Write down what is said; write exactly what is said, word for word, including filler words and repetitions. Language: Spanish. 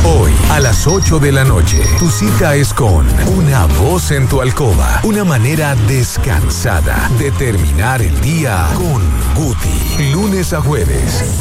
Hoy, a las ocho de la noche, tu cita es con Una Voz en tu Alcoba. Una manera descansada de terminar el día con Guti. Lunes a jueves,